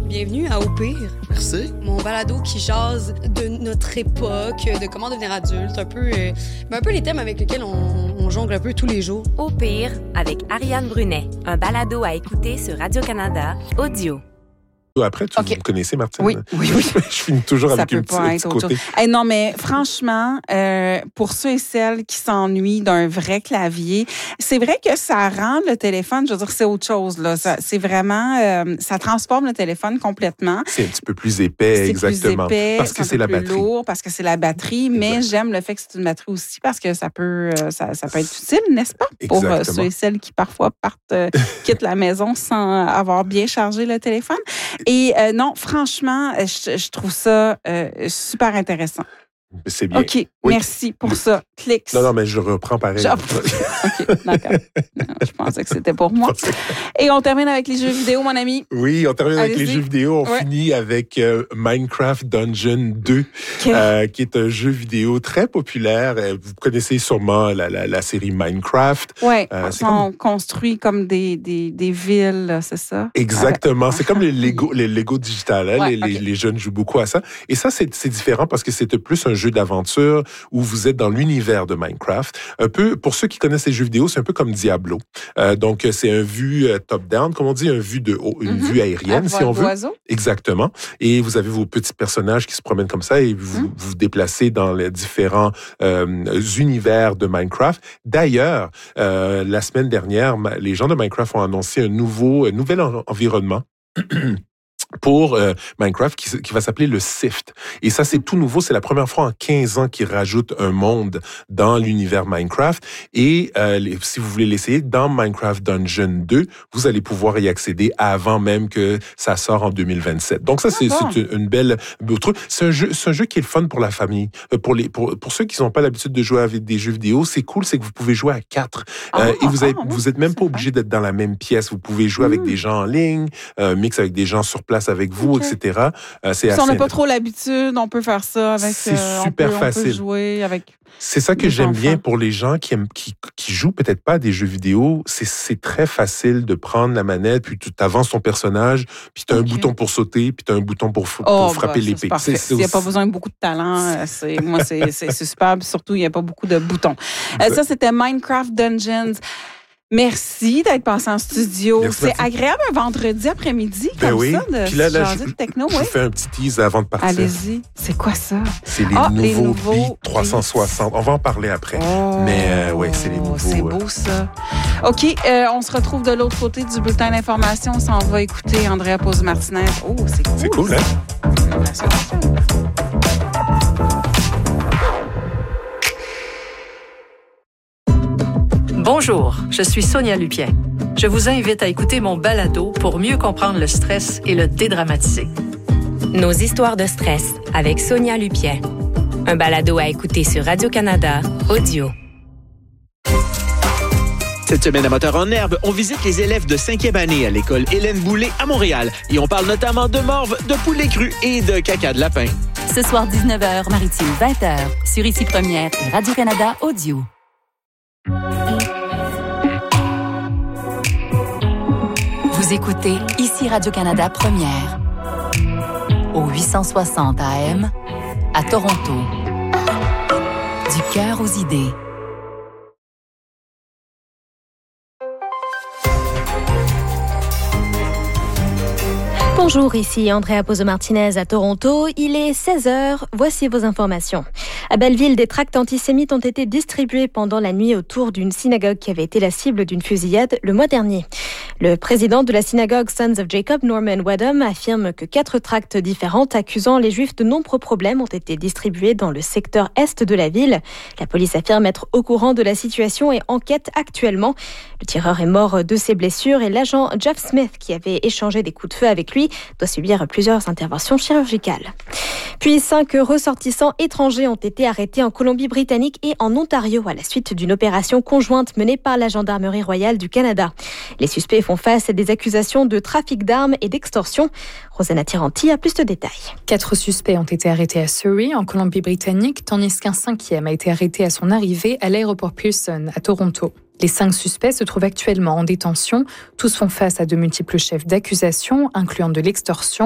Bienvenue à Au pire. Merci. Mon balado qui jase de notre époque, de comment devenir adulte, un peu les thèmes avec lesquels on jongle un peu tous les jours. Au pire, avec Ariane Brunet, un balado à écouter sur Radio-Canada Audio. Après, vous me connaissez, Martine? Oui. Je finis toujours ça avec un petit côté. Hey, non, mais franchement, pour ceux et celles qui s'ennuient d'un vrai clavier, c'est vrai que ça rend le téléphone, je veux dire, c'est autre chose. Là. C'est vraiment, ça transforme le téléphone complètement. C'est un petit peu plus épais, exactement. Plus épais, parce que c'est la batterie. Lourd, parce que c'est la batterie, mais j'aime le fait que c'est une batterie aussi parce que ça peut être utile, n'est-ce pas? Pour ceux et celles qui parfois quittent la maison sans avoir bien chargé le téléphone. Et non, franchement, je trouve ça super intéressant. C'est bien. OK, oui. Merci pour ça. Clique. Non, mais je reprends pareil. OK, d'accord. Je pensais que c'était pour moi. Et on termine avec les jeux vidéo, mon ami. Oui, on termine avec les jeux vidéo. On finit avec Minecraft Dungeon 2, qui est un jeu vidéo très populaire. Vous connaissez sûrement la série Minecraft. Oui, on construit comme des villes, c'est ça? Exactement. C'est comme les Lego digital. Hein? Les jeunes jouent beaucoup à ça. Et ça, c'est différent parce que c'est plus un jeu d'aventure où vous êtes dans l'univers de Minecraft. Un peu, pour ceux qui connaissent les jeux vidéo, c'est un peu comme Diablo. Donc, c'est un vue top-down, comme on dit, une vue aérienne, si on veut. D'oiseau. Exactement. Et vous avez vos petits personnages qui se promènent comme ça et vous vous déplacez dans les différents univers de Minecraft. D'ailleurs, la semaine dernière, les gens de Minecraft ont annoncé un nouvel environnement pour Minecraft qui va s'appeler le Sift. Et ça, c'est tout nouveau. C'est la première fois en 15 ans qu'ils rajoutent un monde dans l'univers Minecraft. Et si vous voulez l'essayer, dans Minecraft Dungeon 2, vous allez pouvoir y accéder avant même que ça sorte en 2027. Donc ça, c'est une belle truc. C'est un jeu qui est le fun pour la famille. Pour ceux qui n'ont pas l'habitude de jouer avec des jeux vidéo, c'est cool, c'est que vous pouvez jouer à 4. Et vous êtes même pas obligé d'être dans la même pièce. Vous pouvez jouer avec des gens en ligne, mix avec des gens sur place avec vous, etc. Si on n'a pas trop l'habitude, on peut faire ça avec. C'est super facile. On peut jouer avec. C'est ça que j'aime bien pour les gens qui jouent peut-être pas à des jeux vidéo. C'est très facile de prendre la manette, puis tu avances ton personnage, puis tu as un bouton pour sauter, puis tu as un bouton pour frapper l'épée. Il n'y a pas besoin de beaucoup de talent. C'est super. Surtout, il n'y a pas beaucoup de boutons. Ça, c'était Minecraft Dungeons. Merci d'être passé en studio. C'est agréable un vendredi après-midi ça, de jaser de techno. Je vous fais un petit tease avant de partir. Allez-y. C'est quoi ça? C'est les nouveaux Beat 360. On va en parler après. Mais c'est les nouveaux. C'est beau ça. OK, on se retrouve de l'autre côté du bulletin d'information. On s'en va écouter Andrea Pose-Martinez. Oh, c'est cool. C'est cool, hein? Bonjour, je suis Sonia Lupien. Je vous invite à écouter mon balado pour mieux comprendre le stress et le dédramatiser. Nos histoires de stress avec Sonia Lupien. Un balado à écouter sur Radio-Canada Audio. Cette semaine à Moteur en herbe, on visite les élèves de 5e année à l'école Hélène Boulay à Montréal. Et on parle notamment de morve, de poulet cru et de caca de lapin. Ce soir, 19h, Maritime, 20h, sur Ici Première et Radio-Canada Audio. Vous écoutez Ici Radio-Canada Première, au 860 AM, à Toronto. Du cœur aux idées. Bonjour, ici Andrea Pose-Martinez à Toronto. Il est 16h, voici vos informations. À Belleville, des tracts antisémites ont été distribués pendant la nuit autour d'une synagogue qui avait été la cible d'une fusillade le mois dernier. Le président de la synagogue Sons of Jacob, Norman Wedham, affirme que 4 tracts différents accusant les Juifs de nombreux problèmes ont été distribués dans le secteur est de la ville. La police affirme être au courant de la situation et enquête actuellement. Le tireur est mort de ses blessures et l'agent Jeff Smith, qui avait échangé des coups de feu avec lui, doit subir plusieurs interventions chirurgicales. Puis 5 ressortissants étrangers ont été arrêtés en Colombie-Britannique et en Ontario à la suite d'une opération conjointe menée par la Gendarmerie royale du Canada. Les suspects font face à des accusations de trafic d'armes et d'extorsion. Rosanna Tiranti a plus de détails. 4 suspects ont été arrêtés à Surrey, en Colombie-Britannique, tandis qu'un 5e a été arrêté à son arrivée à l'aéroport Pearson, à Toronto. Les 5 suspects se trouvent actuellement en détention. Tous font face à de multiples chefs d'accusation, incluant de l'extorsion,